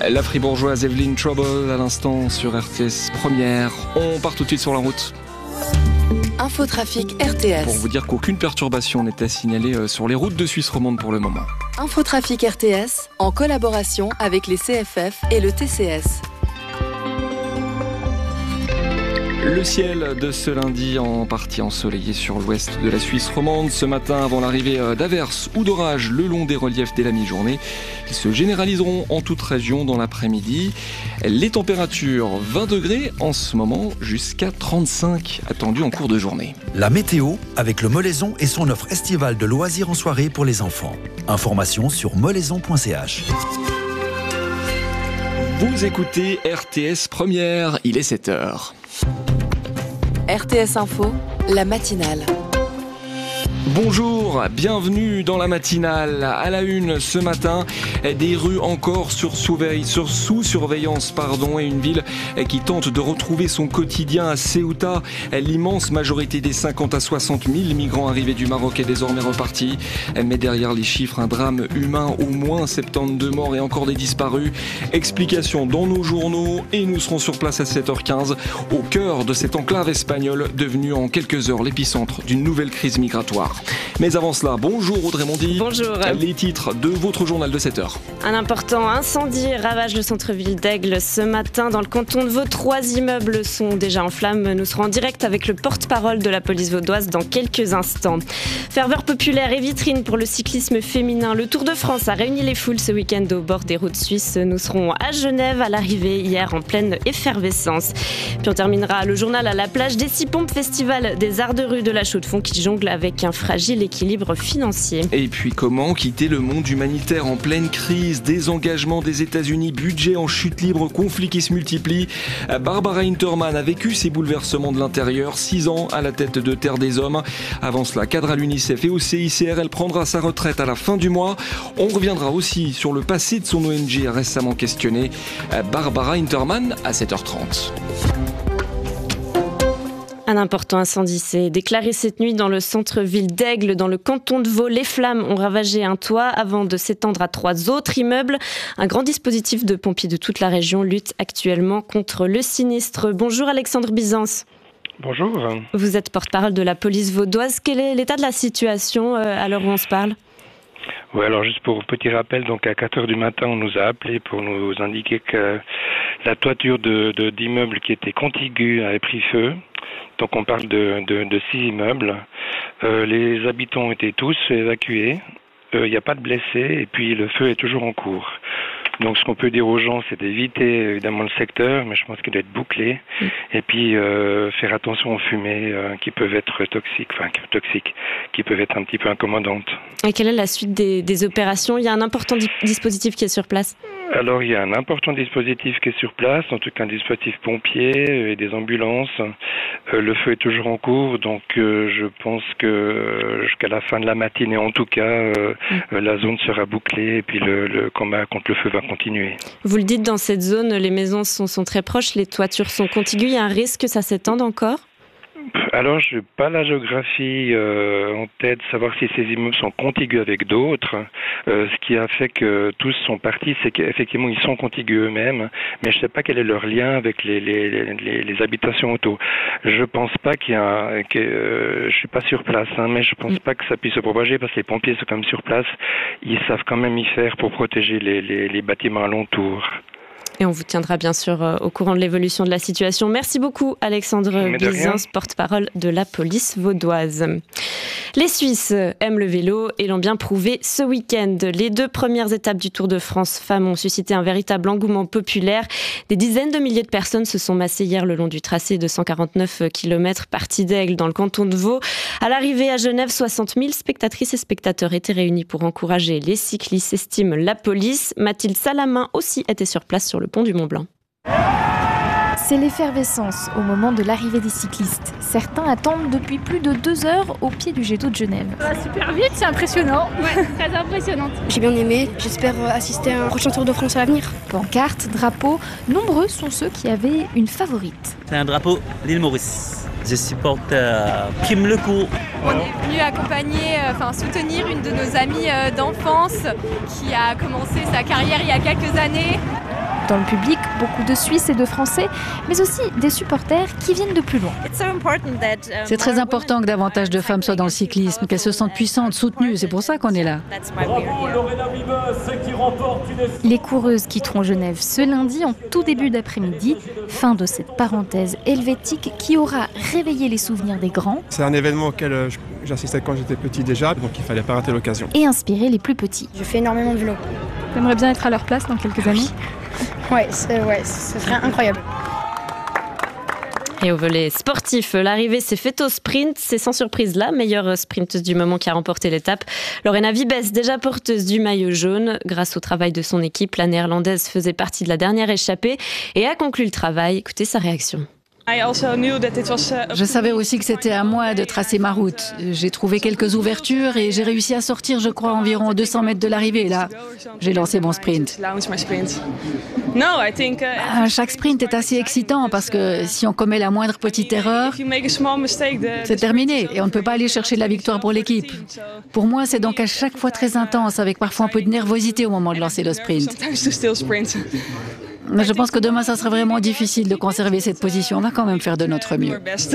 La fribourgeoise Evelyn Trouble à l'instant sur RTS Première. On part tout de suite sur la route. Infotrafic RTS. Pour vous dire qu'aucune perturbation n'est à signaler sur les routes de Suisse romande pour le moment. Infotrafic RTS en collaboration avec les CFF et le TCS. Le ciel de ce lundi en partie ensoleillé sur l'ouest de la Suisse romande. Ce matin, avant l'arrivée d'averses ou d'orages le long des reliefs dès la mi-journée, qui se généraliseront en toute région dans l'après-midi. Les températures 20 degrés en ce moment, jusqu'à 35 attendues en cours de journée. La météo avec le Molaison et son offre estivale de loisirs en soirée pour les enfants. Information sur molaison.ch. Vous écoutez RTS Première, il est 7h. RTS Info, la matinale. Bonjour, bienvenue dans la matinale. À la une ce matin, des rues encore sous surveillance et une ville qui tente de retrouver son quotidien à Ceuta. L'immense majorité des 50 à 60 000 migrants arrivés du Maroc est désormais repartie. Mais derrière les chiffres, un drame humain, au moins 72 morts et encore des disparus. Explication dans nos journaux et nous serons sur place à 7h15 au cœur de cette enclave espagnole devenue en quelques heures l'épicentre d'une nouvelle crise migratoire. Mais avant cela, bonjour Audrey Mondy. Bonjour. Les titres de votre journal de 7h. Un important incendie ravage le centre-ville d'Aigle ce matin. Dans le canton de Vaud, 3 immeubles sont déjà en flammes. Nous serons en direct avec le porte-parole de la police vaudoise dans quelques instants. Ferveur populaire et vitrine pour le cyclisme féminin. Le Tour de France a réuni les foules ce week-end au bord des routes suisses. Nous serons à Genève à l'arrivée hier en pleine effervescence. Puis on terminera le journal à la plage des 6 pompes, festival des arts de rue de la Chaux-de-Fonds qui jongle avec un fragile équilibre financier. Et puis comment quitter le monde humanitaire en pleine crise, désengagement des États-Unis, budget en chute libre, conflits qui se multiplient. Barbara Hintermann a vécu ces bouleversements de l'intérieur, 6 ans à la tête de Terre des Hommes. Avant cela, cadre à l'UNICEF et au CICR, elle prendra sa retraite à la fin du mois. On reviendra aussi sur le passé de son ONG récemment questionné. Barbara Hintermann à 7h30. Un important incendie s'est déclaré cette nuit dans le centre-ville d'Aigle, dans le canton de Vaud. Les flammes ont ravagé un toit avant de s'étendre à 3 autres immeubles. Un grand dispositif de pompiers de toute la région lutte actuellement contre le sinistre. Bonjour Alexandre Byzance. Bonjour. Vous êtes porte-parole de la police vaudoise. Quel est l'état de la situation à l'heure où on se parle ? Oui, alors juste pour petit rappel, donc à 4h du matin, on nous a appelé pour nous indiquer que la toiture d'immeubles qui était contiguë avait pris feu. Donc on parle de 6 immeubles. Les habitants ont été tous évacués. Il n'y a pas de blessés et puis le feu est toujours en cours. Donc ce qu'on peut dire aux gens, c'est d'éviter évidemment le secteur, mais je pense qu'il doit être bouclé. Et puis faire attention aux fumées qui peuvent être toxiques, qui peuvent être un petit peu incommodantes. Et quelle est la suite des opérations ? Il y a un important dispositif qui est sur place. Alors il y a un important dispositif qui est sur place, en tout cas un dispositif pompier et des ambulances. Le feu est toujours en cours, donc je pense que jusqu'à la fin de la matinée en tout cas, la zone sera bouclée et puis le combat contre le feu va continuer. Vous le dites, dans cette zone, les maisons sont très proches, les toitures sont contiguës, il y a un risque que ça s'étende encore ? Alors, je n'ai pas la géographie en tête, savoir si ces immeubles sont contigus avec d'autres. Ce qui a fait que tous sont partis, c'est qu'effectivement, ils sont contigus eux-mêmes, mais je ne sais pas quel est leur lien avec les habitations autour. Je pense pas je suis pas sur place, mais je pense pas que ça puisse se propager parce que les pompiers sont quand même sur place. Ils savent quand même y faire pour protéger les bâtiments alentours. Et on vous tiendra bien sûr au courant de l'évolution de la situation. Merci beaucoup Alexandre Byzance, porte-parole de la police vaudoise. Les Suisses aiment le vélo et l'ont bien prouvé ce week-end. Les 2 premières étapes du Tour de France femmes ont suscité un véritable engouement populaire. Des dizaines de milliers de personnes se sont massées hier le long du tracé de 149 km partie d'Aigle dans le canton de Vaud. À l'arrivée à Genève, 60 000 spectatrices et spectateurs étaient réunis pour encourager les cyclistes, estime la police. Mathilde Salamin aussi était sur place sur le pont du Mont-Blanc. C'est l'effervescence au moment de l'arrivée des cyclistes. Certains attendent depuis plus de 2 heures au pied du jet d'eau de Genève. Ça va super vite, c'est impressionnant. Ouais, très impressionnant. J'ai bien aimé, j'espère assister à un prochain Tour de France à l'avenir. Pancartes, drapeaux, nombreux sont ceux qui avaient une favorite. C'est un drapeau l'île Maurice. Je supporte Kim Lecourt. On est venu accompagner, soutenir une de nos amies d'enfance qui a commencé sa carrière il y a quelques années. Dans le public, beaucoup de Suisses et de Français, mais aussi des supporters qui viennent de plus loin. C'est très important que davantage de femmes soient dans le cyclisme, qu'elles se sentent puissantes, soutenues. C'est pour ça qu'on est là. Les coureuses quitteront Genève ce lundi en tout début d'après-midi. Fin de cette parenthèse helvétique qui aura réveillé les souvenirs des grands. C'est un événement auquel j'assistais quand j'étais petit déjà, donc il fallait pas rater l'occasion. Et inspirer les plus petits. Je fais énormément de vélo. T'aimerais bien être à leur place dans quelques années ? Ouais, ce serait incroyable. Et au volet sportif, l'arrivée s'est faite au sprint. C'est sans surprise la meilleure sprinteuse du moment qui a remporté l'étape. Lorena Wiebes, déjà porteuse du maillot jaune. Grâce au travail de son équipe, la néerlandaise faisait partie de la dernière échappée et a conclu le travail. Écoutez sa réaction. Je savais aussi que c'était à moi de tracer ma route. J'ai trouvé quelques ouvertures et j'ai réussi à sortir, je crois, environ 200 mètres de l'arrivée. Là, j'ai lancé mon sprint. Chaque sprint est assez excitant parce que si on commet la moindre petite erreur, c'est terminé et on ne peut pas aller chercher la victoire pour l'équipe. Pour moi, c'est donc à chaque fois très intense, avec parfois un peu de nervosité au moment de lancer le sprint. Mais je pense que demain, ça sera vraiment difficile de conserver cette position. On va quand même faire de notre mieux.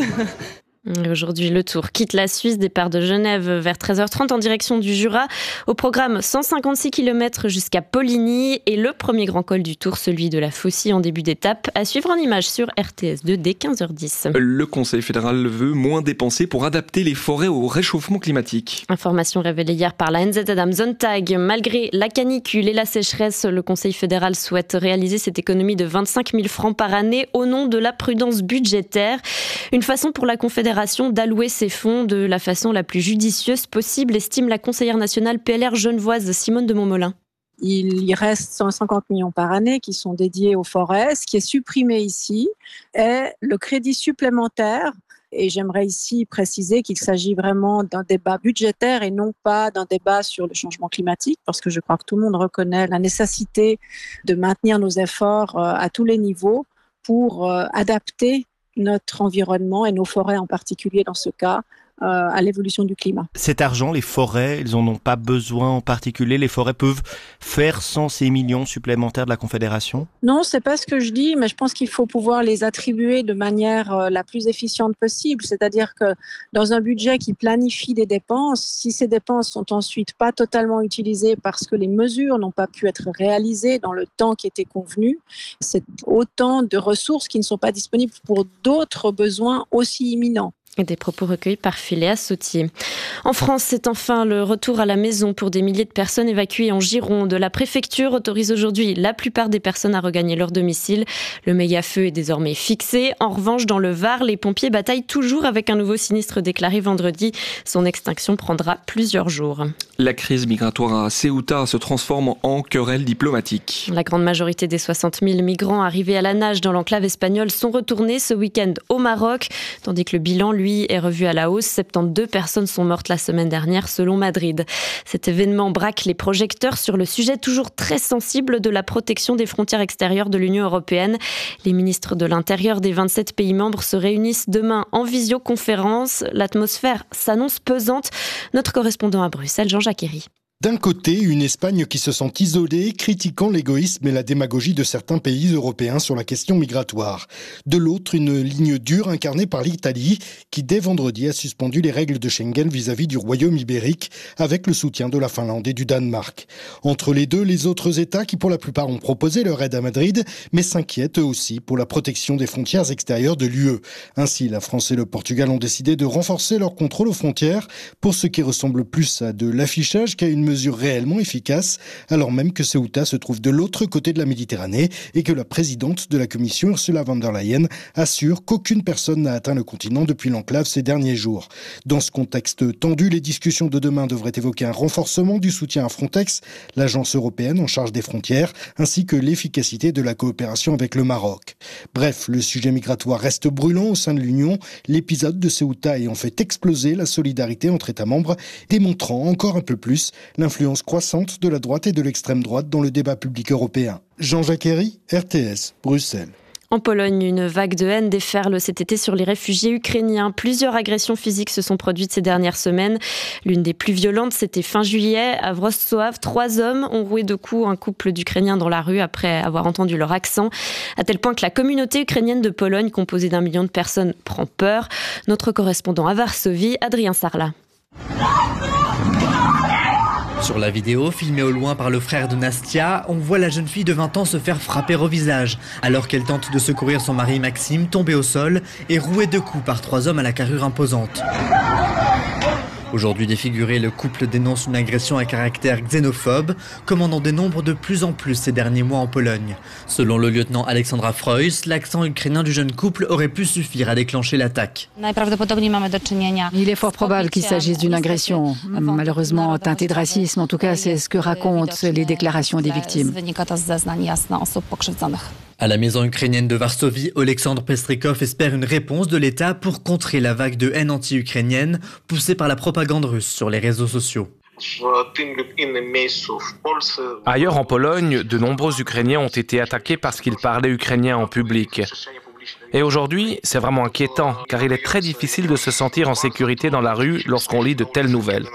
Aujourd'hui, le Tour quitte la Suisse, départ de Genève vers 13h30 en direction du Jura. Au programme, 156 km jusqu'à Poligny et le premier grand col du Tour, celui de la Faucille en début d'étape, à suivre en images sur RTS2 dès 15h10. Le Conseil fédéral veut moins dépenser pour adapter les forêts au réchauffement climatique. Information révélée hier par la NZ Adam Sonntag. Malgré la canicule et la sécheresse, le Conseil fédéral souhaite réaliser cette économie de 25 000 francs par année au nom de la prudence budgétaire. Une façon pour la Confédération d'allouer ces fonds de la façon la plus judicieuse possible, estime la conseillère nationale PLR genevoise Simone de Montmolin. Il y reste 150 millions par année qui sont dédiés aux forêts. Ce qui est supprimé ici est le crédit supplémentaire. Et j'aimerais ici préciser qu'il s'agit vraiment d'un débat budgétaire et non pas d'un débat sur le changement climatique, parce que je crois que tout le monde reconnaît la nécessité de maintenir nos efforts à tous les niveaux pour adapter notre environnement et nos forêts en particulier dans ce cas à l'évolution du climat. Cet argent, les forêts, elles en ont pas besoin en particulier. Les forêts peuvent faire sans ces millions supplémentaires de la Confédération ? Non, c'est pas ce que je dis, mais je pense qu'il faut pouvoir les attribuer de manière la plus efficiente possible. C'est-à-dire que dans un budget qui planifie des dépenses, si ces dépenses sont ensuite pas totalement utilisées parce que les mesures n'ont pas pu être réalisées dans le temps qui était convenu, c'est autant de ressources qui ne sont pas disponibles pour d'autres besoins aussi imminents. Et des propos recueillis par Philéa Sautier. En France, c'est enfin le retour à la maison pour des milliers de personnes évacuées en Gironde. La préfecture autorise aujourd'hui la plupart des personnes à regagner leur domicile. Le méga-feu est désormais fixé. En revanche, dans le Var, les pompiers bataillent toujours avec un nouveau sinistre déclaré vendredi. Son extinction prendra plusieurs jours. La crise migratoire à Ceuta se transforme en querelle diplomatique. La grande majorité des 60 000 migrants arrivés à la nage dans l'enclave espagnole sont retournés ce week-end au Maroc, tandis que le bilan, lui, est revu à la hausse. 72 personnes sont mortes la semaine dernière selon Madrid. Cet événement braque les projecteurs sur le sujet toujours très sensible de la protection des frontières extérieures de l'Union européenne. Les ministres de l'Intérieur des 27 pays membres se réunissent demain en visioconférence. L'atmosphère s'annonce pesante. Notre correspondant à Bruxelles, Jean-Jacques Herry. D'un côté, une Espagne qui se sent isolée, critiquant l'égoïsme et la démagogie de certains pays européens sur la question migratoire. De l'autre, une ligne dure incarnée par l'Italie, qui dès vendredi a suspendu les règles de Schengen vis-à-vis du Royaume ibérique, avec le soutien de la Finlande et du Danemark. Entre les deux, les autres États qui pour la plupart ont proposé leur aide à Madrid, mais s'inquiètent eux aussi pour la protection des frontières extérieures de l'UE. Ainsi, la France et le Portugal ont décidé de renforcer leur contrôle aux frontières, pour ce qui ressemble plus à de l'affichage qu'à une mesure réellement efficace, alors même que Ceuta se trouve de l'autre côté de la Méditerranée et que la présidente de la Commission, Ursula von der Leyen, assure qu'aucune personne n'a atteint le continent depuis l'enclave ces derniers jours. Dans ce contexte tendu, les discussions de demain devraient évoquer un renforcement du soutien à Frontex, l'agence européenne en charge des frontières, ainsi que l'efficacité de la coopération avec le Maroc. Bref, le sujet migratoire reste brûlant au sein de l'Union, l'épisode de Ceuta ayant fait exploser la solidarité entre États membres, démontrant encore un peu plus l'influence croissante de la droite et de l'extrême droite dans le débat public européen. Jean-Jacques Herry, RTS, Bruxelles. En Pologne, une vague de haine déferle cet été sur les réfugiés ukrainiens. Plusieurs agressions physiques se sont produites ces dernières semaines. L'une des plus violentes, c'était fin juillet. À Wrocław, 3 hommes ont roué de coups un couple d'Ukrainiens dans la rue après avoir entendu leur accent. À tel point que la communauté ukrainienne de Pologne, composée d'1 million de personnes, prend peur. Notre correspondant à Varsovie, Adrien Sarla. Sur la vidéo, filmée au loin par le frère de Nastia, on voit la jeune fille de 20 ans se faire frapper au visage, alors qu'elle tente de secourir son mari Maxime, tombé au sol et roué de coups par 3 hommes à la carrure imposante. Aujourd'hui défiguré, le couple dénonce une agression à caractère xénophobe, comme on en dénombre de plus en plus ces derniers mois en Pologne. Selon le lieutenant Alexandra Freuss, l'accent ukrainien du jeune couple aurait pu suffire à déclencher l'attaque. Il est fort probable qu'il s'agisse d'une agression, malheureusement teintée de racisme. En tout cas, c'est ce que racontent les déclarations des victimes. À la maison ukrainienne de Varsovie, Oleksandr Pestrikov espère une réponse de l'État pour contrer la vague de haine anti-ukrainienne poussée par la propagande russe sur les réseaux sociaux. Ailleurs en Pologne, de nombreux Ukrainiens ont été attaqués parce qu'ils parlaient ukrainien en public. Et aujourd'hui, c'est vraiment inquiétant, car il est très difficile de se sentir en sécurité dans la rue lorsqu'on lit de telles nouvelles.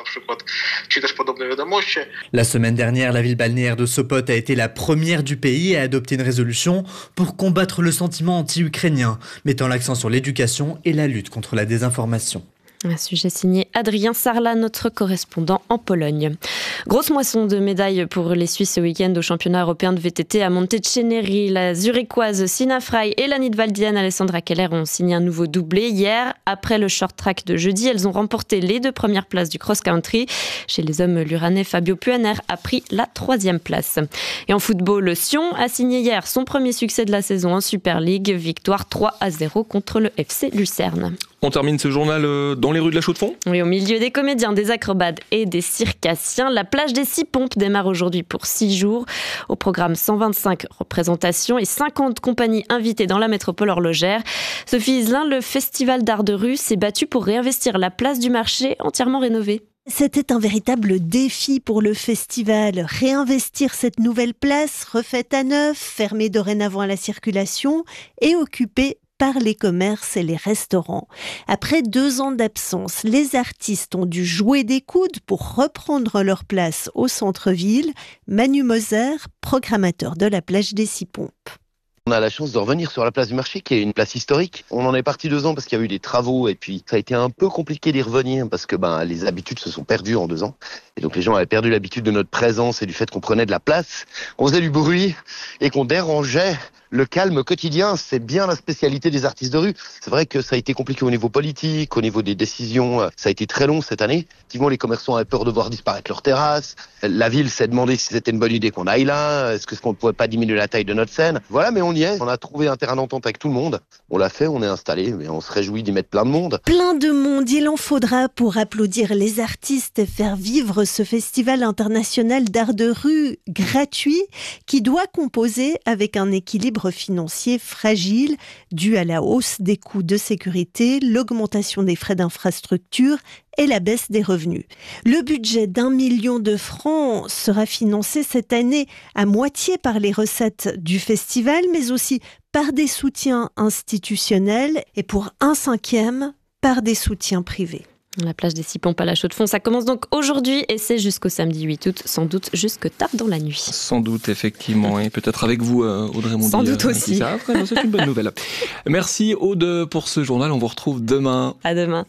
La semaine dernière, la ville balnéaire de Sopot a été la première du pays à adopter une résolution pour combattre le sentiment anti-ukrainien, mettant l'accent sur l'éducation et la lutte contre la désinformation. Un sujet signé Adrien Sarla, notre correspondant en Pologne. Grosse moisson de médailles pour les Suisses ce week-end au championnat européen de VTT à Monteceneri. La zurichoise Sina Frey et la nidwaldienne Alessandra Keller ont signé un nouveau doublé hier. Après le short track de jeudi, elles ont remporté les 2 premières places du cross-country. Chez les hommes, l'Uranais Fabio Puaner a pris la 3e place. Et en football, Sion a signé hier son premier succès de la saison en Super League. Victoire 3-0 contre le FC Lucerne. On termine ce journal dans les rues de la Chaux-de-Fonds. Oui, au milieu des comédiens, des acrobates et des circassiens. La plage des 6 pompes démarre aujourd'hui pour 6 jours. Au programme 125 représentations et 50 compagnies invitées dans la métropole horlogère. Sophie Iselin, le festival d'art de rue s'est battu pour réinvestir la place du marché entièrement rénovée. C'était un véritable défi pour le festival. Réinvestir cette nouvelle place, refaite à neuf, fermée dorénavant à la circulation et occupée par les commerces et les restaurants. Après 2 ans d'absence, les artistes ont dû jouer des coudes pour reprendre leur place au centre-ville. Manu Moser, programmateur de la plage des 6 pompes. On a la chance de revenir sur la place du marché, qui est une place historique. On en est parti 2 ans parce qu'il y a eu des travaux et puis ça a été un peu compliqué d'y revenir parce que les habitudes se sont perdues en 2 ans. Et donc les gens avaient perdu l'habitude de notre présence et du fait qu'on prenait de la place, qu'on faisait du bruit et qu'on dérangeait le calme quotidien. C'est bien la spécialité des artistes de rue. C'est vrai que ça a été compliqué au niveau politique, au niveau des décisions. Ça a été très long cette année. Effectivement, les commerçants avaient peur de voir disparaître leurs terrasses. La ville s'est demandé si c'était une bonne idée qu'on aille là. Est-ce qu'on ne pouvait pas diminuer la taille de notre scène? Voilà, mais on y est. On a trouvé un terrain d'entente avec tout le monde. On l'a fait, on est installé, mais on se réjouit d'y mettre plein de monde. Plein de monde, il en faudra pour applaudir les artistes et faire vivre ce festival international d'art de rue gratuit qui doit composer avec un équilibre financier fragile dû à la hausse des coûts de sécurité, l'augmentation des frais d'infrastructure et la baisse des revenus. Le budget d'1 million de francs sera financé cette année à moitié par les recettes du festival, mais aussi par des soutiens institutionnels et pour 1/5 par des soutiens privés. La plage des 6 pompes à la Chaux-de-Fonds, ça commence donc aujourd'hui et c'est jusqu'au samedi 8 août, sans doute jusque tard dans la nuit. Sans doute, effectivement, et peut-être avec vous, Audrey Mondy. Sans doute aussi. C'est une bonne nouvelle. Merci Aude pour ce journal, on vous retrouve demain. À demain.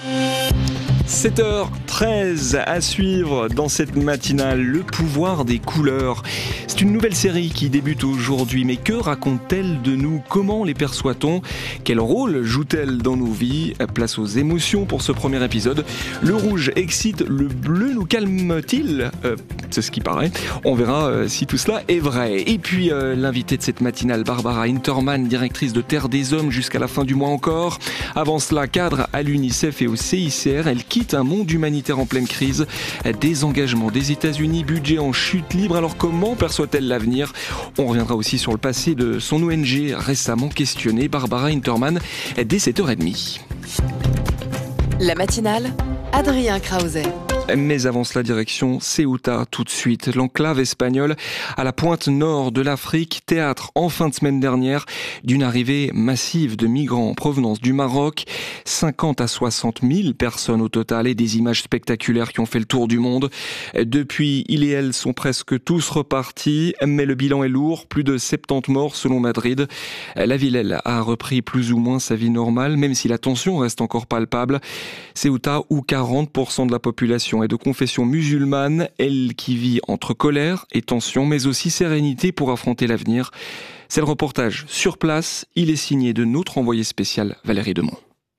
7h13 à suivre dans cette matinale, le pouvoir des couleurs. C'est une nouvelle série qui débute aujourd'hui, mais que raconte-t-elle de nous? Comment les perçoit-on? Quel rôle joue-t-elle dans nos vies? Place aux émotions pour ce premier épisode. Le rouge excite, le bleu nous calme-t-il? C'est ce qui paraît. On verra si tout cela est vrai. Et puis l'invitée de cette matinale, Barbara Hintermann, directrice de Terre des Hommes jusqu'à la fin du mois encore. Avant cela, cadre à l'UNICEF et au CICR, elle quitte un monde humanitaire en pleine crise, désengagement des États-Unis, budget en chute libre. Alors comment perçoit-elle l'avenir? On reviendra aussi sur le passé de son ONG récemment questionnée. Barbara Hintermann dès 7h30. La matinale, Adrien Krause. Mais avant cela, direction Ceuta tout de suite. L'enclave espagnole à la pointe nord de l'Afrique, théâtre en fin de semaine dernière d'une arrivée massive de migrants en provenance du Maroc. 50 à 60 000 personnes au total et des images spectaculaires qui ont fait le tour du monde. Depuis, il et elle sont presque tous repartis, mais le bilan est lourd. Plus de 70 morts selon Madrid. La ville, elle, a repris plus ou moins sa vie normale, même si la tension reste encore palpable. Ceuta, où 40% de la population est de confession musulmane, elle qui vit entre colère et tension, mais aussi sérénité pour affronter l'avenir. C'est le reportage sur place. Il est signé de notre envoyé spécial Valérie Demont.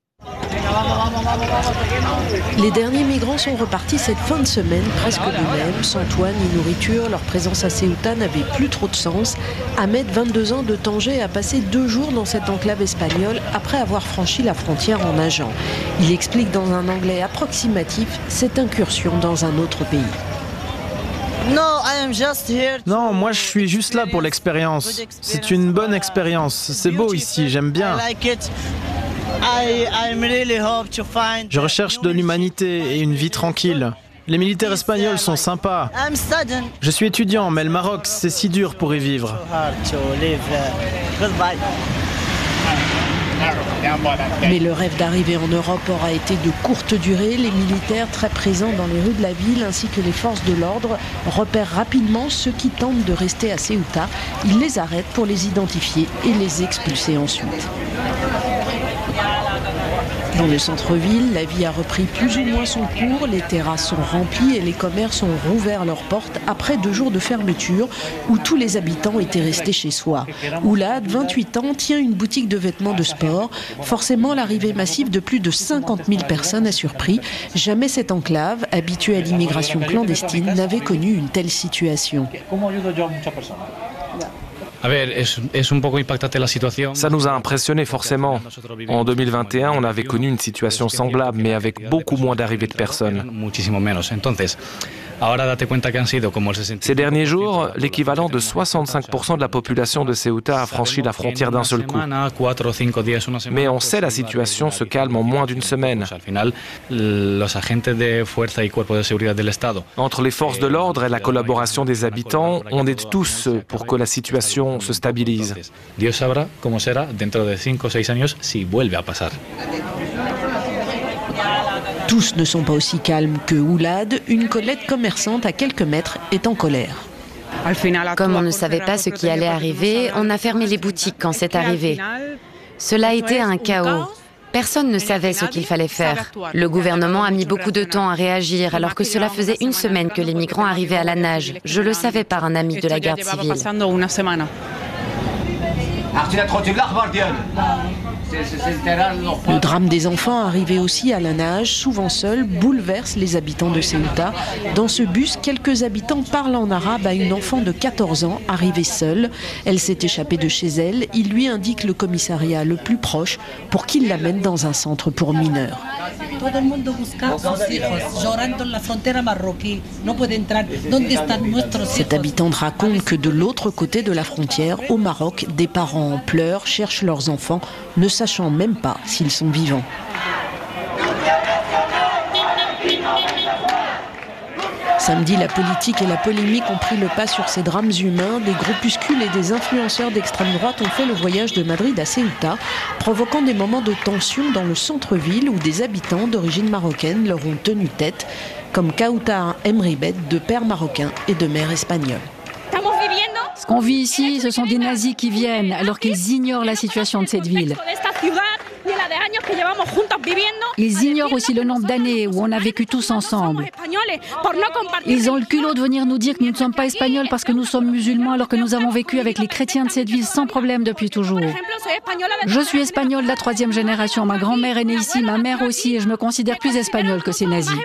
Les derniers migrants sont repartis cette fin de semaine, presque d'eux-mêmes, sans toit ni nourriture. Leur présence à Ceuta n'avait plus trop de sens. Ahmed, 22 ans, de Tanger, a passé 2 jours dans cette enclave espagnole après avoir franchi la frontière en nageant. Il explique dans un anglais approximatif cette incursion dans un autre pays. Non, moi je suis juste là pour l'expérience. C'est une bonne expérience. C'est beau ici, j'aime bien. Je recherche de l'humanité et une vie tranquille. Les militaires espagnols sont sympas. Je suis étudiant, mais le Maroc, c'est si dur pour y vivre. Mais le rêve d'arriver en Europe aura été de courte durée. Les militaires, très présents dans les rues de la ville, ainsi que les forces de l'ordre, repèrent rapidement ceux qui tentent de rester à Ceuta. Ils les arrêtent pour les identifier et les expulser ensuite. Dans le centre-ville, la vie a repris plus ou moins son cours, les terrasses sont remplies et les commerces ont rouvert leurs portes après 2 jours de fermeture où tous les habitants étaient restés chez soi. Oulad, 28 ans, tient une boutique de vêtements de sport. Forcément, l'arrivée massive de plus de 50 000 personnes a surpris. Jamais cette enclave, habituée à l'immigration clandestine, n'avait connu une telle situation. Ça nous a impressionné forcément. En 2021, on avait connu une situation semblable, mais avec beaucoup moins d'arrivées de personnes. Ces derniers jours, l'équivalent de 65% de la population de Ceuta a franchi la frontière d'un seul coup. Mais on sait la situation se calme en moins d'une semaine. Entre les forces de l'ordre et la collaboration des habitants, on aide tous pour que la situation se stabilise. Tous ne sont pas aussi calmes que Oulad. Une Colette commerçante à quelques mètres est en colère. Comme on ne savait pas ce qui allait arriver, on a fermé les boutiques quand c'est arrivé. Cela a été un chaos. Personne ne savait ce qu'il fallait faire. Le gouvernement a mis beaucoup de temps à réagir alors que cela faisait 1 semaine que les migrants arrivaient à la nage. Je le savais par un ami de la garde civile. Le drame des enfants arrivés aussi à la nage, souvent seuls, bouleverse les habitants de Ceuta. Dans ce bus, quelques habitants parlent en arabe à une enfant de 14 ans arrivée seule. Elle s'est échappée de chez elle. Il lui indique le commissariat le plus proche pour qu'il l'amène dans un centre pour mineurs. Cette habitante raconte que de l'autre côté de la frontière, au Maroc, des parents en pleurs cherchent leurs enfants, ne sachant même pas s'ils sont vivants. Samedi, la politique et la polémique ont pris le pas sur ces drames humains. Des groupuscules et des influenceurs d'extrême droite ont fait le voyage de Madrid à Ceuta, provoquant des moments de tension dans le centre-ville où des habitants d'origine marocaine leur ont tenu tête, comme Kauta Emribet, de père marocain et de mère espagnole. Ce qu'on vit ici, ce sont des nazis qui viennent alors qu'ils ignorent la situation de cette ville. Ils ignorent aussi le nombre d'années où on a vécu tous ensemble. Ils ont le culot de venir nous dire que nous ne sommes pas espagnols parce que nous sommes musulmans alors que nous avons vécu avec les chrétiens de cette ville sans problème depuis toujours. Je suis espagnole de la 3e génération. Ma grand-mère est née ici, ma mère aussi, et je me considère plus espagnole que ces nazis.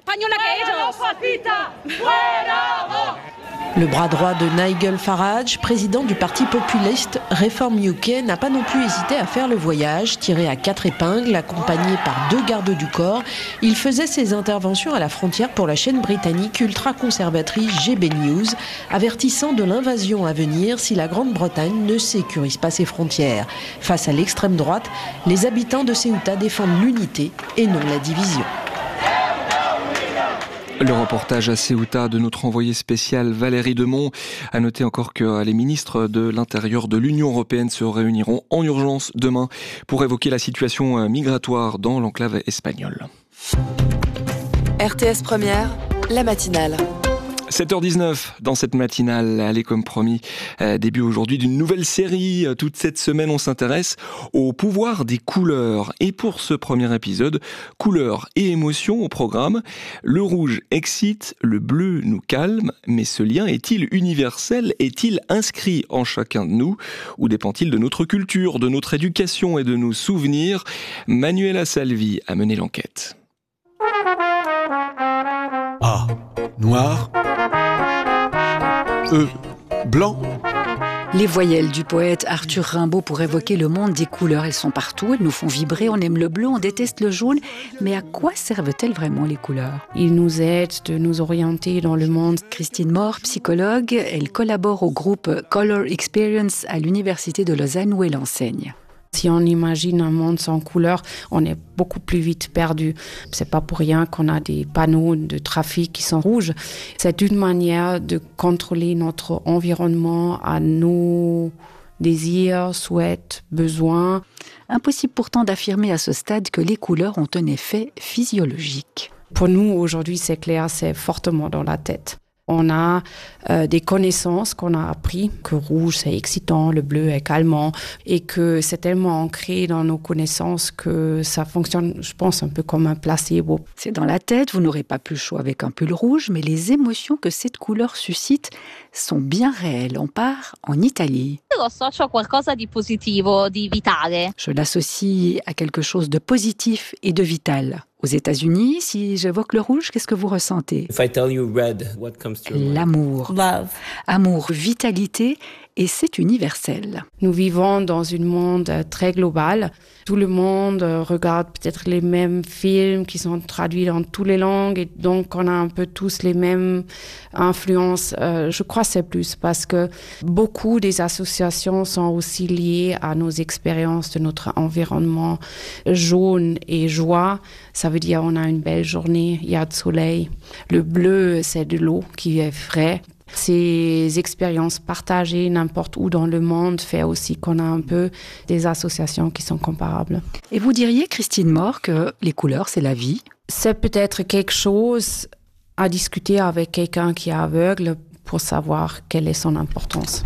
Le bras droit de Nigel Farage, président du parti populiste Reform UK, n'a pas non plus hésité à faire le voyage. Tiré à 4 épingles, accompagné par 2 gardes du corps, il faisait ses interventions à la frontière pour la chaîne britannique ultra-conservatrice GB News, avertissant de l'invasion à venir si la Grande-Bretagne ne sécurise pas ses frontières. Face à l'extrême droite, les habitants de Ceuta défendent l'unité et non la division. Le reportage à Ceuta de notre envoyé spécial Valérie Demont. À noter encore que les ministres de l'Intérieur de l'Union européenne se réuniront en urgence demain pour évoquer la situation migratoire dans l'enclave espagnole. RTS Première, la matinale. 7h19 dans cette matinale, allez comme promis, début aujourd'hui d'une nouvelle série. Toute cette semaine, on s'intéresse au pouvoir des couleurs. Et pour ce premier épisode, couleurs et émotions au programme. Le rouge excite, le bleu nous calme, mais ce lien est-il universel? Est-il inscrit en chacun de nous? Ou dépend-il de notre culture, de notre éducation et de nos souvenirs? Manuela Salvi a mené l'enquête. A, noir. E, blanc. Les voyelles du poète Arthur Rimbaud pour évoquer le monde des couleurs. Elles sont partout, elles nous font vibrer, on aime le bleu, on déteste le jaune. Mais à quoi servent-elles vraiment les couleurs? Ils nous aident de nous orienter dans le monde. Christine Moore, psychologue, elle collabore au groupe Color Experience à l'Université de Lausanne où elle enseigne. Si on imagine un monde sans couleur, on est beaucoup plus vite perdu. C'est pas pour rien qu'on a des panneaux de trafic qui sont rouges. C'est une manière de contrôler notre environnement à nos désirs, souhaits, besoins. Impossible pourtant d'affirmer à ce stade que les couleurs ont un effet physiologique. Pour nous, aujourd'hui, c'est clair, c'est fortement dans la tête. On a des connaissances qu'on a appris, que rouge c'est excitant, le bleu est calmant, et que c'est tellement ancré dans nos connaissances que ça fonctionne, je pense, un peu comme un placebo. C'est dans la tête, vous n'aurez pas plus chaud avec un pull rouge, mais les émotions que cette couleur suscite sont bien réelles. On part en Italie. Je l'associe à quelque chose de positif et de vital. Aux États-Unis, si j'évoque le rouge, qu'est-ce que vous ressentez? L'amour. Love. Amour, vitalité, et c'est universel. Nous vivons dans un monde très global. Tout le monde regarde peut-être les mêmes films qui sont traduits dans toutes les langues et donc on a un peu tous les mêmes influences. Je crois que c'est plus parce que beaucoup des associations sont aussi liées à nos expériences de notre environnement. Jaune et joie, ça veut dire on a une belle journée, il y a du soleil. Le bleu, c'est de l'eau qui est frais. Ces expériences partagées n'importe où dans le monde fait aussi qu'on a un peu des associations qui sont comparables. Et vous diriez, Christine Moore, que les couleurs, c'est la vie? C'est peut-être quelque chose à discuter avec quelqu'un qui est aveugle pour savoir quelle est son importance.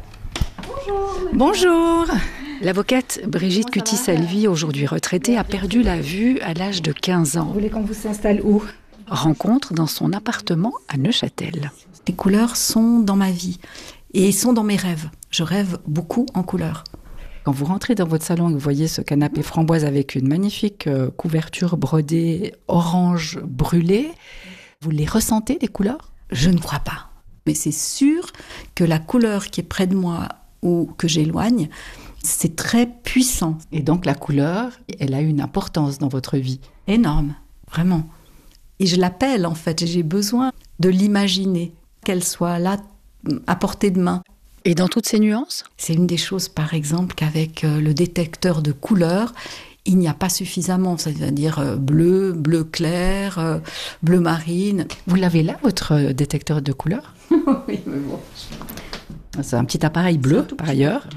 Bonjour. L'avocate Brigitte Cutis-Salvi, aujourd'hui retraitée, a perdu la vue à l'âge de 15 ans. Vous voulez qu'on vous s'installe où? Rencontre dans son appartement à Neuchâtel. Les couleurs sont dans ma vie et sont dans mes rêves. Je rêve beaucoup en couleurs. Quand vous rentrez dans votre salon et que vous voyez ce canapé framboise avec une magnifique couverture brodée orange brûlée, vous les ressentez, les couleurs? Je ne crois pas. Mais c'est sûr que la couleur qui est près de moi ou que j'éloigne, c'est très puissant. Et donc la couleur, elle a une importance dans votre vie? Énorme, vraiment. Et je l'appelle en fait, j'ai besoin de l'imaginer, qu'elle soit là, à portée de main. Et dans toutes ces nuances? C'est une des choses, par exemple, qu'avec le détecteur de couleurs, il n'y a pas suffisamment, c'est-à-dire bleu, bleu clair, bleu marine. Vous l'avez là, votre détecteur de couleurs? Oui, mais bon. C'est un petit appareil bleu, par ailleurs.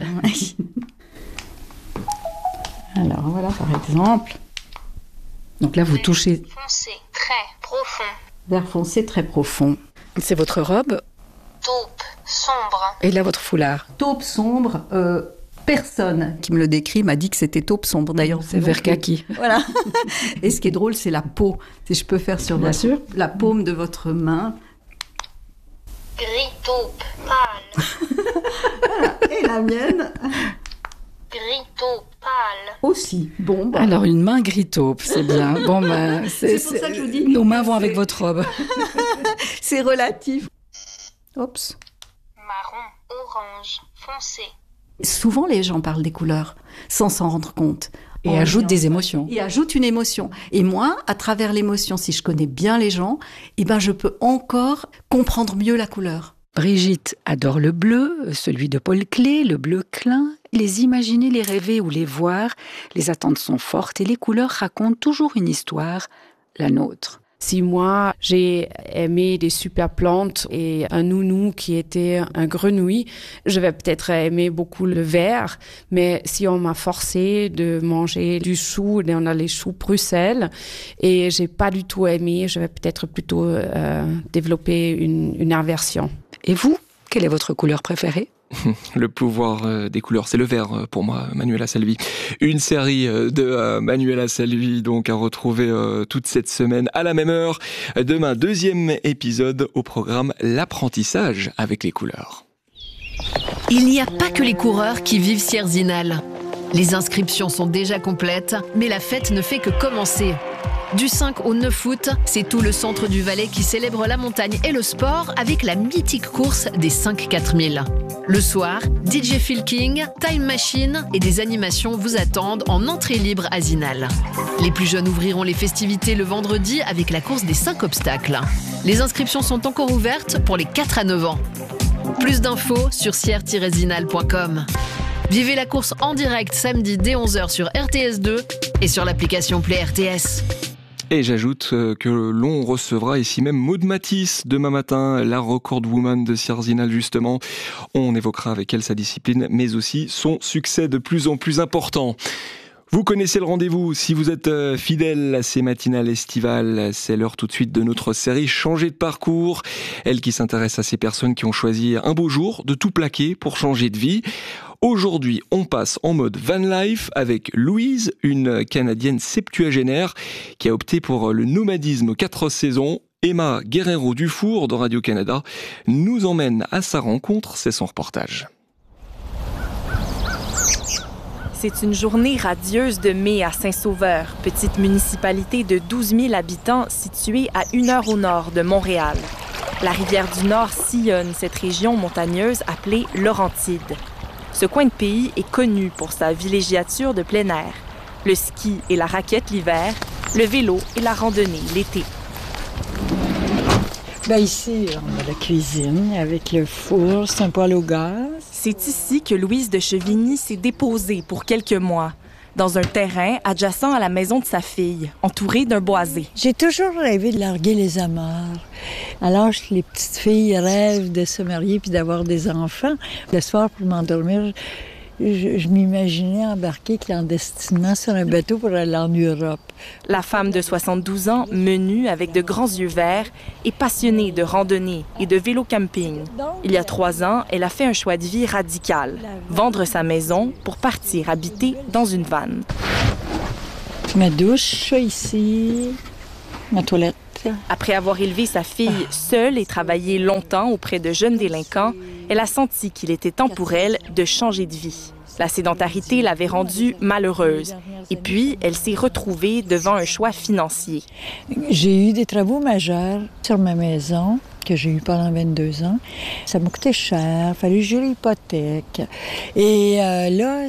Alors voilà, par exemple. Donc là, vous touchez... Vert foncé, très profond. Vert foncé, très profond. C'est votre robe? Taupe, sombre. Et là, votre foulard? Taupe sombre, personne qui me le décrit m'a dit que c'était taupe sombre. D'ailleurs, c'est vert kaki. Voilà. Et ce qui est drôle, c'est la peau. Si je peux faire sur la paume de votre main. Gris taupe, pâle. Voilà. Et la mienne? Gris taupe, pâle. Aussi. Bon, bah. Alors, une main gris taupe, c'est bien. Bon, ben, c'est pour ça que je vous dis. Nos mains vont avec votre robe. C'est relatif. Oups. Marron, orange, foncé. Souvent, les gens parlent des couleurs sans s'en rendre compte. Et ajoutent des émotions. Et ajoutent une émotion. Et moi, à travers l'émotion, si je connais bien les gens, eh ben, je peux encore comprendre mieux la couleur. Brigitte adore le bleu, celui de Paul Klee, le bleu Klein. Les imaginer, les rêver ou les voir, les attentes sont fortes et les couleurs racontent toujours une histoire, la nôtre. Si moi, j'ai aimé des super plantes et un nounou qui était un grenouille, je vais peut-être aimer beaucoup le vert. Mais si on m'a forcé de manger du chou, on a les choux Bruxelles, et j'ai pas du tout aimé, je vais peut-être plutôt développer une aversion. Et vous, quelle est votre couleur préférée ? Le pouvoir des couleurs, c'est le vert pour moi, Manuela Salvi. Une série de Manuela Salvi, donc à retrouver toute cette semaine à la même heure. Demain, 2e épisode au programme l'apprentissage avec les couleurs. Il n'y a pas que les coureurs qui vivent Sierzinal. Les inscriptions sont déjà complètes, mais la fête ne fait que commencer. Du 5 au 9 août, c'est tout le centre du Valais qui célèbre la montagne et le sport avec la mythique course des 5-4000. Le soir, DJ Phil King, Time Machine et des animations vous attendent en entrée libre à Zinal. Les plus jeunes ouvriront les festivités le vendredi avec la course des 5 obstacles. Les inscriptions sont encore ouvertes pour les 4 à 9 ans. Plus d'infos sur sier-zinal.com. Vivez la course en direct samedi dès 11h sur RTS2 et sur l'application Play RTS. Et j'ajoute que l'on recevra ici même Maud Matisse demain matin, la record woman de Sierzinal justement. On évoquera avec elle sa discipline, mais aussi son succès de plus en plus important. Vous connaissez le rendez-vous, si vous êtes fidèle à ces matinales estivales, c'est l'heure tout de suite de notre série Changer de parcours. Elle qui s'intéresse à ces personnes qui ont choisi un beau jour de tout plaquer pour changer de vie. Aujourd'hui, on passe en mode van life avec Louise, une Canadienne septuagénaire qui a opté pour le nomadisme aux 4 saisons. Emma Guerrero-Dufour de Radio-Canada nous emmène à sa rencontre, c'est son reportage. C'est une journée radieuse de mai à Saint-Sauveur, petite municipalité de 12 000 habitants située à 1 heure au nord de Montréal. La rivière du Nord sillonne cette région montagneuse appelée Laurentide. Ce coin de pays est connu pour sa villégiature de plein air, le ski et la raquette l'hiver, le vélo et la randonnée l'été. Ici, on a la cuisine avec le four, c'est un poêle au gaz. C'est ici que Louise de Chevigny s'est déposée pour quelques mois, dans un terrain adjacent à la maison de sa fille, entourée d'un boisé. J'ai toujours rêvé de larguer les amarres. À l'âge que les petites filles rêvent de se marier puis d'avoir des enfants, le soir, pour m'endormir, je m'imaginais embarquer clandestinement sur un bateau pour aller en Europe. La femme de 72 ans, menue avec de grands yeux verts, est passionnée de randonnée et de vélo-camping. Il y a 3 ans, elle a fait un choix de vie radical, vendre sa maison pour partir habiter dans une vanne. Ma douche ici, ma toilette. Après avoir élevé sa fille seule et travaillé longtemps auprès de jeunes délinquants, elle a senti qu'il était temps pour elle de changer de vie. La sédentarité l'avait rendue malheureuse. Et puis, elle s'est retrouvée devant un choix financier. J'ai eu des travaux majeurs sur ma maison que j'ai eu pendant 22 ans. Ça m'a coûté cher, il fallait gérer l'hypothèque. Et là,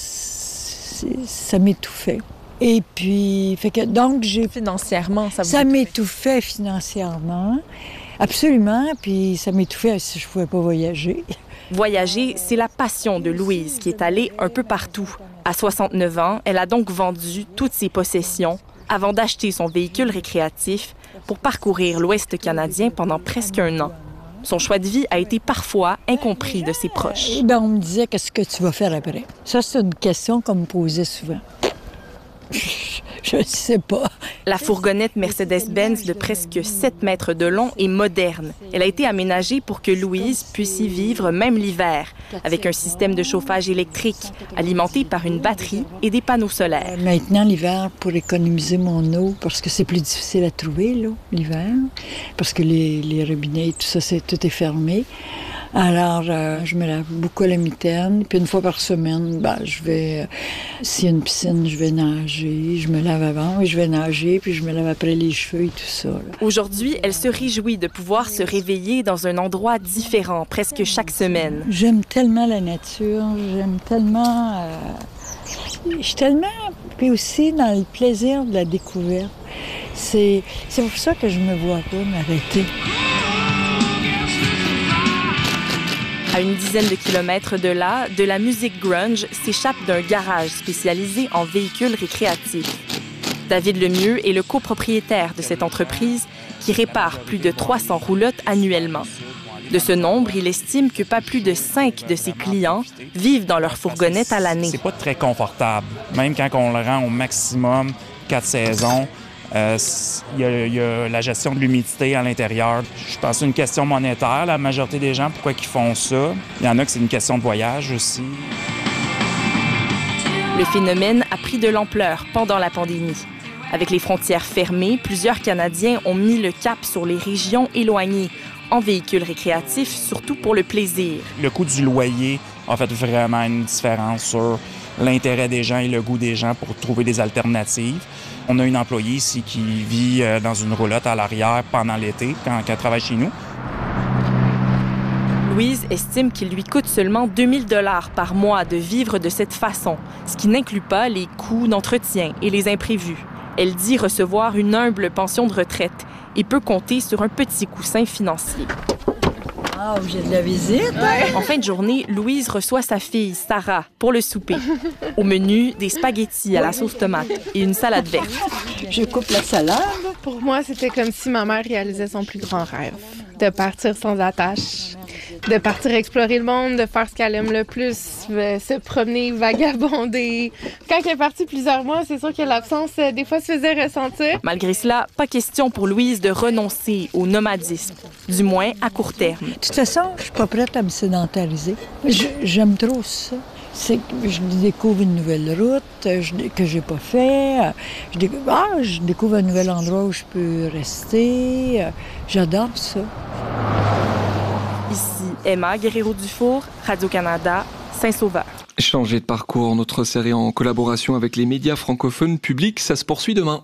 ça m'étouffait. Et puis, donc j'ai... Financièrement, ça m'étouffait financièrement, absolument, puis ça m'étouffait si je ne pouvais pas voyager. Voyager, c'est la passion de Louise qui est allée un peu partout. À 69 ans, elle a donc vendu toutes ses possessions avant d'acheter son véhicule récréatif pour parcourir l'Ouest canadien pendant presque 1 an. Son choix de vie a été parfois incompris de ses proches. On me disait « Qu'est-ce que tu vas faire après? » Ça, c'est une question qu'on me posait souvent. Je ne sais pas. La fourgonnette Mercedes-Benz de presque 7 mètres de long est moderne. Elle a été aménagée pour que Louise puisse y vivre même l'hiver, avec un système de chauffage électrique alimenté par une batterie et des panneaux solaires. Maintenant, l'hiver, pour économiser mon eau, parce que c'est plus difficile à trouver, l'eau, l'hiver, parce que les robinets et tout ça, tout est fermé. Alors, je me lave beaucoup à la mitaine. Puis 1 fois par semaine, je vais... S'il y a une piscine, je vais nager. Je me lave avant et je vais nager. Puis je me lave après les cheveux et tout ça. Là. Aujourd'hui, elle se réjouit de pouvoir se réveiller dans un endroit différent presque chaque semaine. J'aime tellement la nature. J'aime tellement... Je suis tellement... Puis aussi dans le plaisir de la découverte. C'est pour ça que je me vois pas m'arrêter. À une dizaine de kilomètres de là, de la musique grunge s'échappe d'un garage spécialisé en véhicules récréatifs. David Lemieux est le copropriétaire de cette entreprise qui répare plus de 300 roulottes annuellement. De ce nombre, il estime que pas plus de 5 de ses clients vivent dans leur fourgonnette à l'année. C'est pas très confortable. Même quand on le rend au maximum 4 saisons, il y a la gestion de l'humidité à l'intérieur. Je pense que c'est une question monétaire. La majorité des gens, pourquoi ils font ça? Il y en a que c'est une question de voyage aussi. Le phénomène a pris de l'ampleur pendant la pandémie. Avec les frontières fermées, plusieurs Canadiens ont mis le cap sur les régions éloignées, en véhicules récréatifs, surtout pour le plaisir. Le coût du loyer a fait vraiment une différence sur l'intérêt des gens et le goût des gens pour trouver des alternatives. On a une employée ici qui vit dans une roulotte à l'arrière pendant l'été, quand elle travaille chez nous. Louise estime qu'il lui coûte seulement 2000 $ par mois de vivre de cette façon, ce qui n'inclut pas les coûts d'entretien et les imprévus. Elle dit recevoir une humble pension de retraite et peut compter sur un petit coussin financier. Ah, j'ai de la visite. Ouais. En fin de journée, Louise reçoit sa fille, Sarah, pour le souper. Au menu, des spaghettis à la sauce tomate et une salade verte. Je coupe la salade. Pour moi, c'était comme si ma mère réalisait son plus grand rêve, de partir sans attache, de partir explorer le monde, de faire ce qu'elle aime le plus, se promener, vagabonder. Quand elle est partie plusieurs mois, c'est sûr que l'absence, des fois, se faisait ressentir. Malgré cela, pas question pour Louise de renoncer au nomadisme, du moins à court terme. De toute façon, je suis pas prête à me sédentariser. J'aime trop ça. C'est que je découvre une nouvelle route que j'ai pas fait. Je découvre un nouvel endroit où je peux rester. J'adore ça. Ici Emma Guerrero-Dufour, Radio-Canada, Saint-Sauveur. Changer de parcours, notre série en collaboration avec les médias francophones publics, ça se poursuit demain.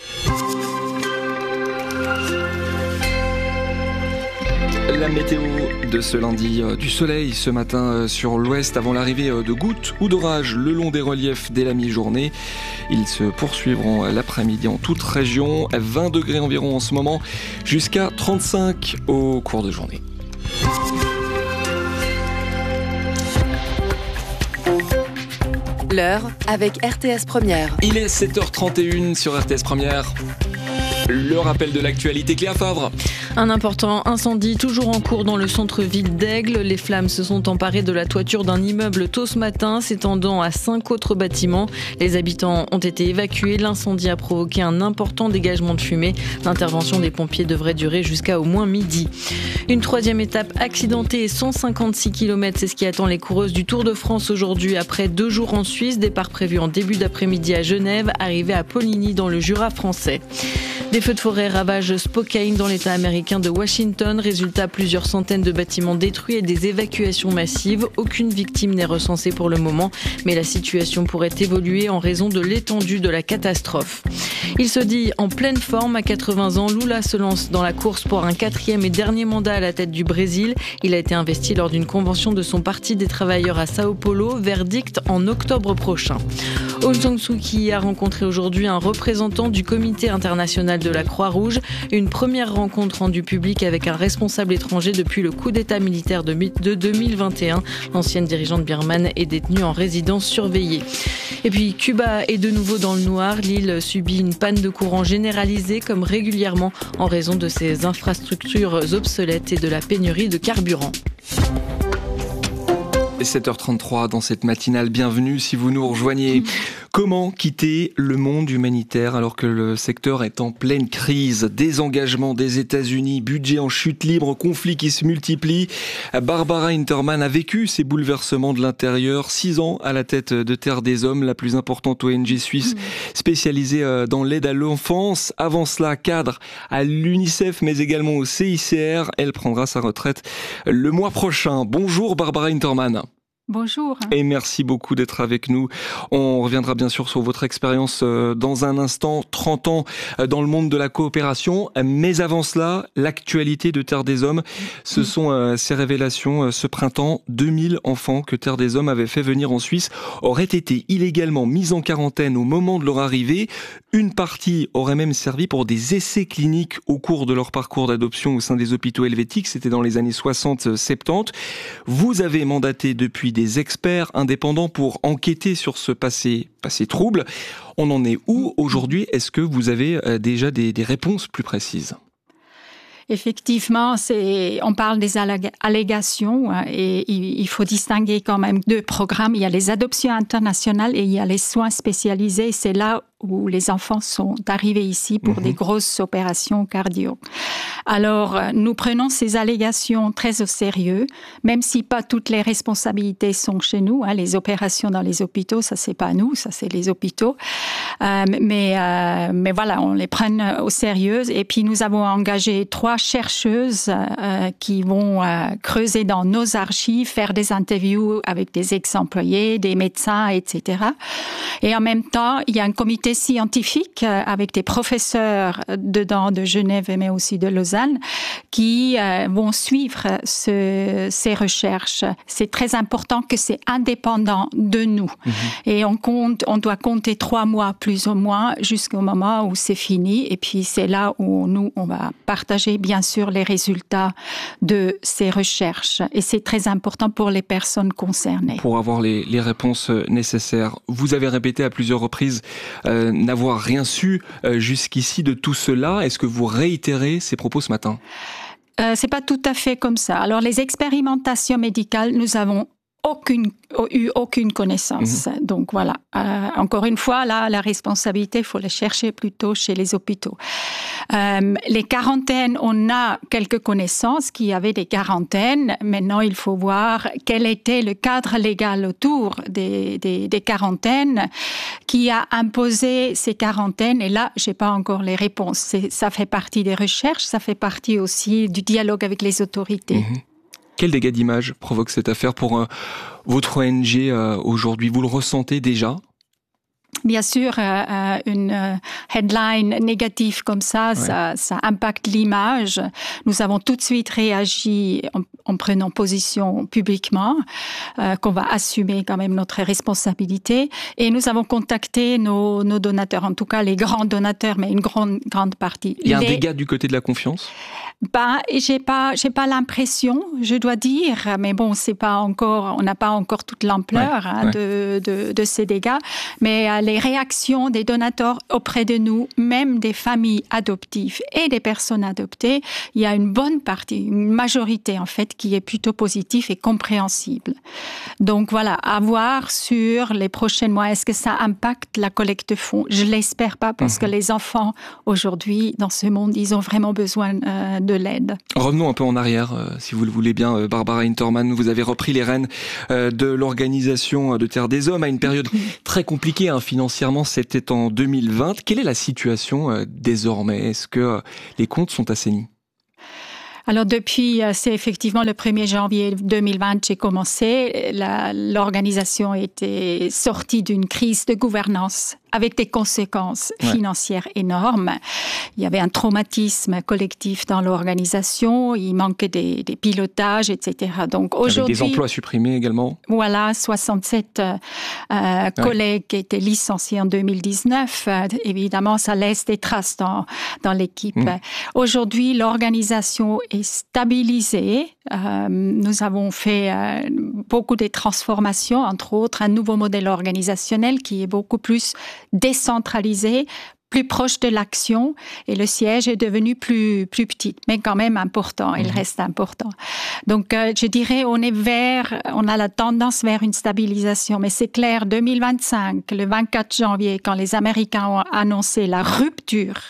La météo de ce lundi, du soleil ce matin sur l'ouest avant l'arrivée de gouttes ou d'orages le long des reliefs dès la mi-journée. Ils se poursuivront l'après-midi en toute région, 20 degrés environ en ce moment, jusqu'à 35 au cours de journée. L'heure avec RTS Première. Il est 7h31 sur RTS Première. Le rappel de l'actualité, Cléa Favre. Un important incendie toujours en cours dans le centre-ville d'Aigle. Les flammes se sont emparées de la toiture d'un immeuble tôt ce matin, s'étendant à 5 autres bâtiments. Les habitants ont été évacués. L'incendie a provoqué un important dégagement de fumée. L'intervention des pompiers devrait durer jusqu'à au moins midi. Une troisième étape accidentée et 156 km, c'est ce qui attend les coureuses du Tour de France aujourd'hui. Après 2 jours en Suisse, départ prévu en début d'après-midi à Genève, arrivée à Poligny dans le Jura français. Des feux de forêt ravagent Spokane dans l'État américain de Washington. Résultat, plusieurs centaines de bâtiments détruits et des évacuations massives. Aucune victime n'est recensée pour le moment, mais la situation pourrait évoluer en raison de l'étendue de la catastrophe. Il se dit en pleine forme à 80 ans. Lula se lance dans la course pour un 4e et dernier mandat à la tête du Brésil. Il a été investi lors d'une convention de son Parti des travailleurs à Sao Paulo. Verdict en octobre prochain. Aung San Suu Kyi a rencontré aujourd'hui un représentant du Comité international de la Croix-Rouge. Une première rencontre rendue publique avec un responsable étranger depuis le coup d'État militaire de 2021. L'ancienne dirigeante birmane est détenue en résidence surveillée. Et puis Cuba est de nouveau dans le noir. L'île subit une panne de courant généralisée comme régulièrement en raison de ses infrastructures obsolètes et de la pénurie de carburant. 7h33 dans cette matinale, bienvenue si vous nous rejoignez. Comment quitter le monde humanitaire alors que le secteur est en pleine crise? Désengagement des États-Unis, budget en chute libre, conflits qui se multiplient. Barbara Hinterman a vécu ces bouleversements de l'intérieur, 6 ans à la tête de Terre des Hommes, la plus importante ONG suisse spécialisée dans l'aide à l'enfance. Avant cela, cadre à l'UNICEF mais également au CICR. Elle prendra sa retraite le mois prochain. Bonjour Barbara Hinterman. Bonjour. Et merci beaucoup d'être avec nous. On reviendra bien sûr sur votre expérience dans un instant, 30 ans dans le monde de la coopération. Mais avant cela, l'actualité de Terre des Hommes, ce sont ces révélations ce printemps. 2000 enfants que Terre des Hommes avait fait venir en Suisse auraient été illégalement mis en quarantaine au moment de leur arrivée. Une partie aurait même servi pour des essais cliniques au cours de leur parcours d'adoption au sein des hôpitaux helvétiques. C'était dans les années 60-70. Vous avez mandaté depuis des des experts indépendants pour enquêter sur ce passé trouble. On en est où aujourd'hui? Est-ce que vous avez déjà des réponses plus précises? Effectivement, on parle des allégations et il faut distinguer quand même deux programmes. Il y a les adoptions internationales et il y a les soins spécialisés. C'est là où les enfants sont arrivés ici pour des grosses opérations cardio. Alors, nous prenons ces allégations très au sérieux, même si pas toutes les responsabilités sont chez nous. Les opérations dans les hôpitaux, ça c'est pas nous, ça c'est les hôpitaux. Mais voilà, on les prend au sérieux. Et puis nous avons engagé 3 chercheuses qui vont creuser dans nos archives, faire des interviews avec des ex-employés, des médecins, etc. Et en même temps, il y a un comité scientifique avec des professeurs de Genève mais aussi de Lausanne qui vont suivre ces recherches. C'est très important que c'est indépendant de nous. Et on doit compter 3 mois plus ou moins jusqu'au moment où c'est fini. Et puis c'est là où on va partager bien sûr les résultats de ces recherches. Et c'est très important pour les personnes concernées. Pour avoir les réponses nécessaires. Vous avez répété à plusieurs reprises n'avoir rien su jusqu'ici de tout cela. Est-ce que vous réitérez ces propos ce matin? C'est pas tout à fait comme ça. Alors, les expérimentations médicales, nous avons eu aucune connaissance. Donc voilà. Encore une fois, là, la responsabilité, il faut la chercher plutôt chez les hôpitaux. Les quarantaines, on a quelques connaissances qu'il y avait des quarantaines. Maintenant, il faut voir quel était le cadre légal autour des quarantaines qui a imposé ces quarantaines. Et là, j'ai pas encore les réponses. Ça fait partie des recherches, ça fait partie aussi du dialogue avec les autorités. Quel dégât d'image provoque cette affaire pour votre ONG aujourd'hui? Vous le ressentez déjà? Bien sûr, une headline négative comme ça, ça impacte l'image. Nous avons tout de suite réagi en prenant position publiquement, qu'on va assumer quand même notre responsabilité. Et nous avons contacté nos donateurs, en tout cas les grands donateurs, mais une grande partie. Il y a un dégât du côté de la confiance? J'ai pas l'impression, je dois dire, mais bon, on n'a pas encore toute l'ampleur de ces dégâts. Mais les réactions des donateurs auprès de nous, même des familles adoptives et des personnes adoptées, il y a une bonne partie, une majorité en fait, qui est plutôt positive et compréhensible. Donc voilà, à voir sur les prochains mois, est-ce que ça impacte la collecte de fonds? Je l'espère pas, parce que les enfants aujourd'hui dans ce monde, ils ont vraiment besoin de l'aide. Revenons un peu en arrière, si vous le voulez bien, Barbara Hintermann. Vous avez repris les rênes de l'organisation de Terre des Hommes à une période très compliquée financièrement. C'était en 2020. Quelle est la situation désormais? Est-ce que les comptes sont assainis? Alors depuis, c'est effectivement le 1er janvier 2020 j'ai commencé. L'organisation était sortie d'une crise de gouvernance avec des conséquences financières énormes. Il y avait un traumatisme collectif dans l'organisation, il manquait des pilotages, etc. Donc aujourd'hui, avec des emplois supprimés également. Voilà, 67 collègues qui étaient licenciés en 2019. Évidemment, ça laisse des traces dans l'équipe. Aujourd'hui, l'organisation est stabilisée. Nous avons fait beaucoup de transformations, entre autres un nouveau modèle organisationnel qui est beaucoup plus décentralisé, plus proche de l'action, et le siège est devenu plus petit, mais quand même important, il reste important. Donc, je dirais, on a la tendance vers une stabilisation, mais c'est clair, 2025, le 24 janvier, quand les Américains ont annoncé la rupture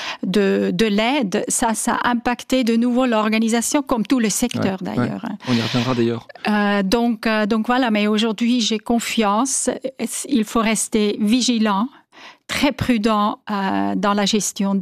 de l'aide, ça a impacté de nouveau l'organisation, comme tout le secteur d'ailleurs. On y reviendra d'ailleurs. Donc voilà, mais aujourd'hui, j'ai confiance, il faut rester vigilant, très prudent dans la gestion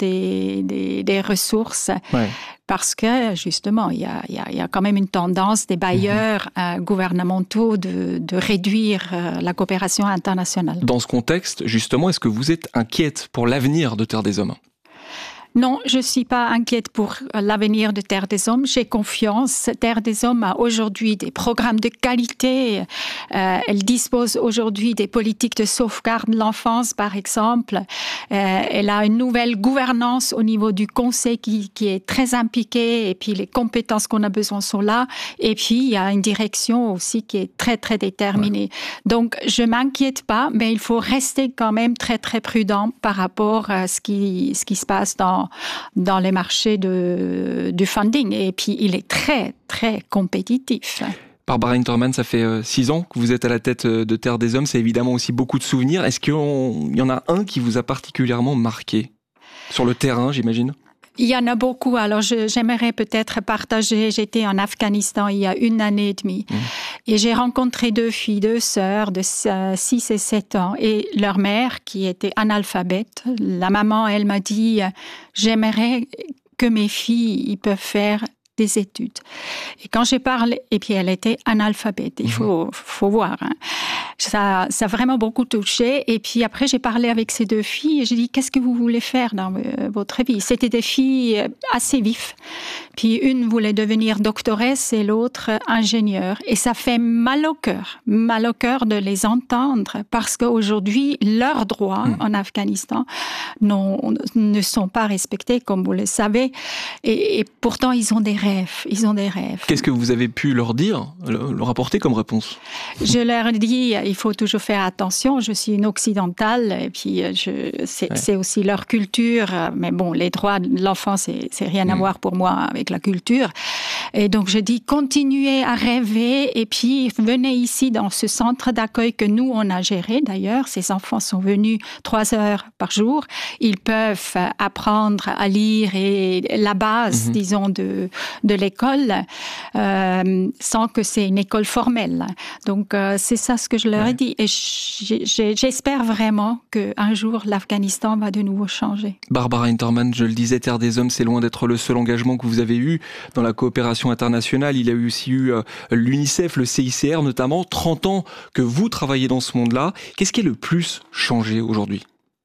des ressources, parce que justement, il y a quand même une tendance des bailleurs gouvernementaux de réduire la coopération internationale. Dans ce contexte, justement, est-ce que vous êtes inquiète pour l'avenir de Terre des Hommes ? Non, je ne suis pas inquiète pour l'avenir de Terre des Hommes. J'ai confiance. Terre des Hommes a aujourd'hui des programmes de qualité Elle dispose aujourd'hui des politiques de sauvegarde de l'enfance, par exemple. Elle a une nouvelle gouvernance au niveau du conseil qui est très impliquée, et puis les compétences qu'on a besoin sont là. Et puis, il y a une direction aussi qui est très, très déterminée. Donc, je m'inquiète pas, mais il faut rester quand même très, très prudent par rapport à ce qui se passe dans les marchés du funding. Et puis, il est très, très compétitif. Barbara Hintermann, ça fait 6 ans que vous êtes à la tête de Terre des Hommes. C'est évidemment aussi beaucoup de souvenirs. Est-ce qu'il y en a un qui vous a particulièrement marqué ? Sur le terrain, j'imagine ? Il y en a beaucoup. Alors, j'aimerais peut-être partager. J'étais en Afghanistan il y a 1 année et demie. Et j'ai rencontré 2 filles, 2 sœurs de 6 et 7 ans. Et leur mère, qui était analphabète, la maman, elle m'a dit « J'aimerais que mes filles ils peuvent faire des études. » Et quand j'ai parlé, et puis elle était analphabète, il faut voir. Hein. Ça a vraiment beaucoup touché. Et puis après, j'ai parlé avec ces 2 filles et j'ai dit, qu'est-ce que vous voulez faire dans votre vie? C'était des filles assez vives. Puis une voulait devenir doctoresse et l'autre ingénieure. Et ça fait mal au cœur de les entendre parce qu'aujourd'hui, leurs droits en Afghanistan ne sont pas respectés, comme vous le savez. Et pourtant, ils ont des rêves. Qu'est-ce que vous avez pu leur dire, leur apporter comme réponse? Je leur dis, il faut toujours faire attention. Je suis une occidentale et puis c'est aussi leur culture. Mais bon, les droits de l'enfant, c'est rien à voir pour moi avec la culture. Et donc, je dis, continuez à rêver et puis venez ici dans ce centre d'accueil que nous, on a géré d'ailleurs. Ces enfants sont venus 3 heures par jour. Ils peuvent apprendre à lire et la base, disons, de l'école sans que c'est une école formelle. Donc, c'est ça ce que je leur ai dit. Et j'espère vraiment qu'un jour, l'Afghanistan va de nouveau changer. Barbara Hintermann, je le disais, Terre des Hommes, c'est loin d'être le seul engagement que vous avez eu dans la coopération internationale. Il y a aussi eu l'UNICEF, le CICR notamment. 30 ans que vous travaillez dans ce monde-là. Qu'est-ce qui est le plus changé aujourd'hui ?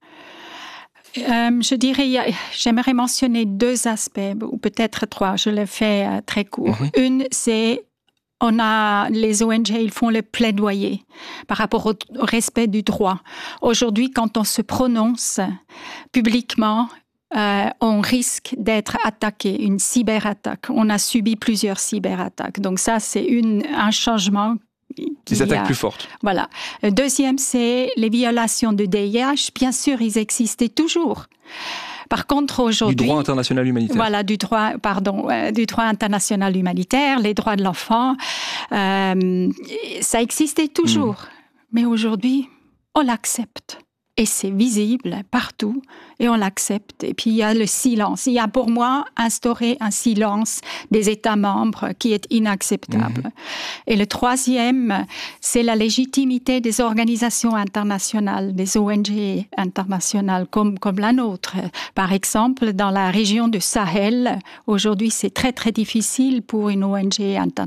Je dirais, j'aimerais mentionner 2 aspects, ou peut-être 3, je le fais très court. Une, c'est les ONG, ils font le plaidoyer par rapport au respect du droit. Aujourd'hui, quand on se prononce publiquement, on risque d'être attaqué, une cyberattaque. On a subi plusieurs cyberattaques. Donc ça, c'est un changement. Des attaques plus fortes. Voilà. Le deuxième, c'est les violations de DIH. Bien sûr, ils existaient toujours. Par contre, aujourd'hui... Du droit international humanitaire. Voilà, du droit international humanitaire, les droits de l'enfant. Ça existait toujours. Mais aujourd'hui, on l'accepte. Et c'est visible partout, et on l'accepte. Et puis il y a le silence. Il y a pour moi instauré un silence des États membres qui est inacceptable. Et le troisième, c'est la légitimité des organisations internationales, des ONG internationales comme la nôtre. Par exemple, dans la région du Sahel, aujourd'hui c'est très très difficile pour une ONG internationale